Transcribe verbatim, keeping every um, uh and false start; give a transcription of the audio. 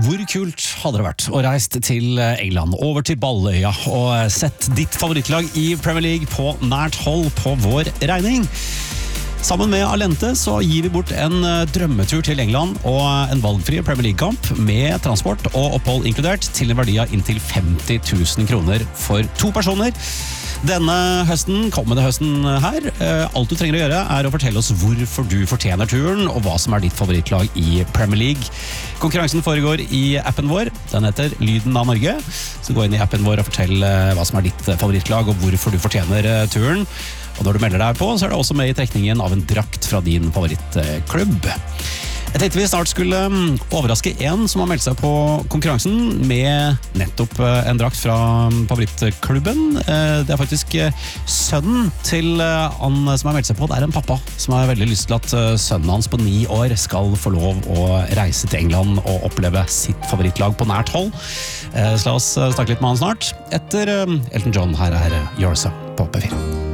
Hvor kult hadde det vært å reist til England, over til Balløya og sett ditt favorittlag i Premier League på nært hold på vår regning? Sammen med Alente så gir vi bort en drømmetur til England og en valgfri Premier League-kamp med transport og opphold inkludert til en verdi av inntil femti tusen kroner for to personer. Denne høsten, kommende høsten her, alt du trenger å gjøre er å fortelle oss hvorfor du fortjener turen og hva som er ditt favorittlag i Premier League. Konkurransen foregår i appen vår, den heter Lyden av Norge. Så gå inn i appen vår og fortell hva som er ditt favorittlag og hvorfor du fortjener turen. Og når du melder deg på, så er det også med i trekningen av en drakt fra din favorittklubb. Jeg tenkte vi snart skulle overraske en som har meldt seg på konkurransen med nettopp en drakt fra favorittklubben. Det er faktisk sønnen til han som har meldt seg på. Det er en pappa som har veldig lyst til at sønnen hans på ni år skal få lov å reise til England og oppleve sitt favorittlag på nært hold. Så la oss snakke litt med han snart. Etter Elton John, her er Yourself på P fire.